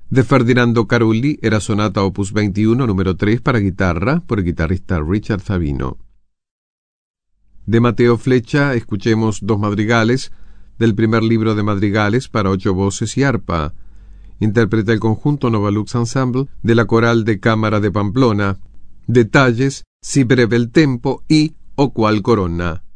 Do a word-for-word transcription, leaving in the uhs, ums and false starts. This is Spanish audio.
De Ferdinando Carulli era sonata opus veintiuno, número tres, para guitarra, por el guitarrista Richard Sabino. De Mateo Flecha escuchemos dos madrigales del primer libro de madrigales para ocho voces y arpa. Interpreta el conjunto Novalux Ensemble de la Coral de Cámara de Pamplona. Detalles, Si breve el tempo y O qual corona.